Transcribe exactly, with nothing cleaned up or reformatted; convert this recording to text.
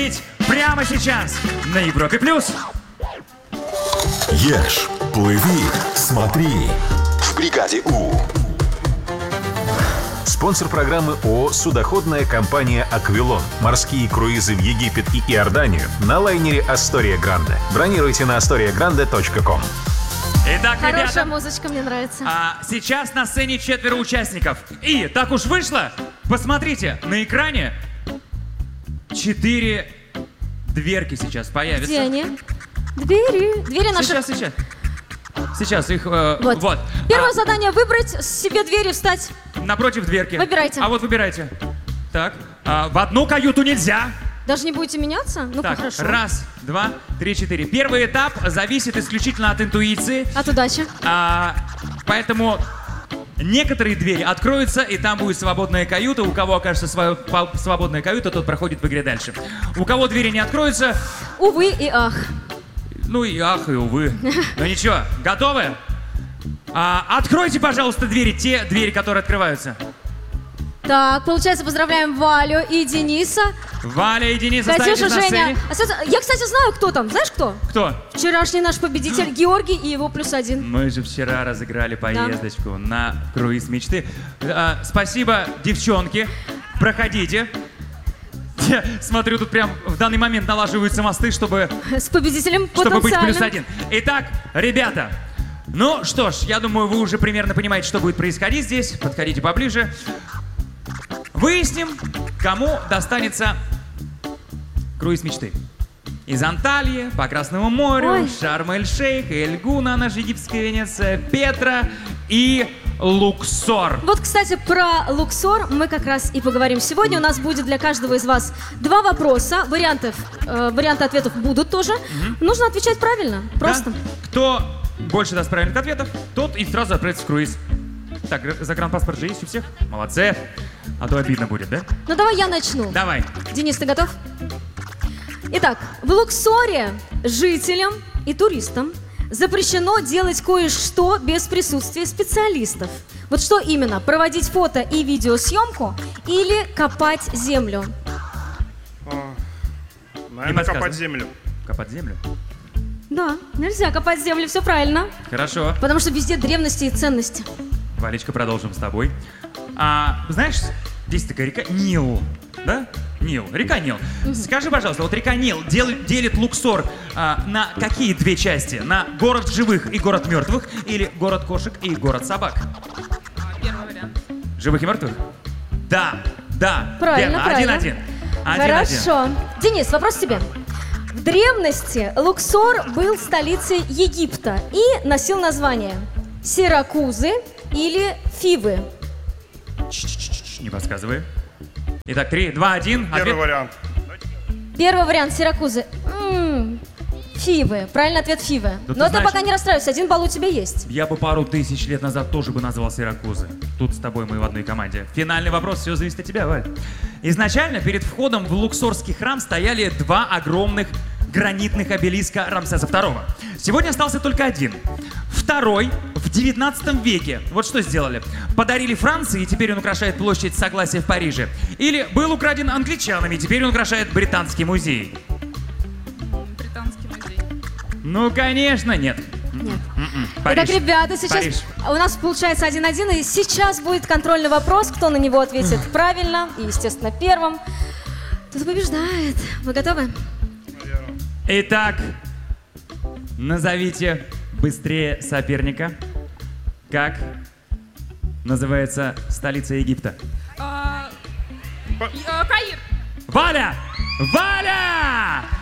Прямо сейчас на Европе плюс. Ешь, плыви, смотри. В бригаде У. Спонсор программы ООО «Судоходная компания «Аквилон». Морские круизы в Египет и Иорданию на лайнере «Астория Гранде». Бронируйте на астория гранде точка ком. Итак, Хорошая ребята, музычка, мне нравится. А, сейчас на сцене четверо участников. И так уж вышло, посмотрите, на экране четыре дверки сейчас появятся. Где они? Двери. Двери наши. Сейчас, сейчас. Сейчас их... Э, Вот. вот. Первое А, задание — выбрать себе двери, встать. напротив дверки. Выбирайте. А вот выбирайте. Так, а, в одну каюту нельзя. Даже не будете меняться? Ну-ка, Так, хорошо. раз, два, три, четыре. Первый этап зависит исключительно от интуиции. От удачи. А, поэтому некоторые двери откроются, и там будет свободная каюта. У кого окажется свое- по- свободная каюта, тот проходит в игре дальше. У кого двери не откроются, Увы и ах. ну и ах, и увы. Но ничего, готовы? А, откройте, пожалуйста, двери, те двери, которые открываются. Так, получается, поздравляем Валю и Дениса. Валя и Денис, Катюша, останетесь на Женя. сцене. А, кстати, Я, кстати, знаю, кто там. Знаешь, кто? Кто? Вчерашний наш победитель Георгий и его плюс один. Мы же вчера разыграли поездочку на круиз мечты. А, спасибо, девчонки. Проходите. Я смотрю, тут прям в данный момент налаживаются мосты, чтобы, С победителем чтобы быть потенциальным. плюс один. Итак, ребята, ну что ж, я думаю, вы уже примерно понимаете, что будет происходить здесь. Подходите поближе. Выясним, кому достанется круиз мечты. Из Анталии, по Красному морю, Ой. Шарм-эль-Шейх, Эльгуна, наша египетская Венеция, Петра и Луксор. Вот, кстати, про Луксор мы как раз и поговорим сегодня. У нас будет для каждого из вас два вопроса. Вариантов, э, варианты ответов будут тоже. Нужно отвечать правильно. Просто. Да? Кто больше даст правильных ответов, тот и сразу отправится в круиз. Так, г- загранпаспорт же есть у всех? Молодцы. А то обидно будет, да? Ну, давай я начну. Давай. Денис, ты готов? Итак, в Луксоре жителям и туристам запрещено делать кое-что без присутствия специалистов. Вот что именно? Проводить фото и видеосъемку или копать землю? Не Наверное, подсказывай. копать землю. Копать землю? Да, нельзя копать землю, все правильно. Хорошо. Потому что везде древности и ценности. Валечка, продолжим с тобой. А, знаешь, здесь такая река Нил, да? Нил, река Нил. Скажи, пожалуйста, вот река Нил дел- делит Луксор а, на какие две части? На город живых и город мертвых или город кошек и город собак? Первый вариант. Живых и мертвых? Да, да. Правильно, верно. правильно. Один-один. Один-один. Хорошо. Денис, вопрос тебе. В древности Луксор был столицей Египта и носил название Сиракузы или Фивы. Не подсказывай. Итак, три, два, один. Первый Ответ. вариант. Первый вариант Сиракузы. М, Фивы. Правильный ответ Фивы. Да ты Но ты знаешь- пока не расстраивайся, один балл у тебя есть. Я бы пару тысяч лет назад тоже бы назвал Сиракузы. Тут с тобой мы в одной команде. Финальный вопрос, все зависит от тебя, Валь. Изначально перед входом в Луксорский храм стояли два огромных гранитных обелиска Рамсеса второго. Сегодня остался только один. Второй в девятнадцатом веке. Вот что сделали. Подарили Франции, и теперь он украшает площадь Согласия в Париже. Или был украден англичанами, и теперь он украшает Британский музей. Британский музей. Ну, конечно, нет. Нет. М-м. Итак, Париж. ребята, сейчас Париж. у нас получается один-один, и сейчас будет контрольный вопрос, кто на него ответит правильно, и, естественно, первым. Тот побеждает. Вы готовы? Итак, назовите быстрее соперника. Как называется столица Египта? А, и- а, Каир. Валя! Валя!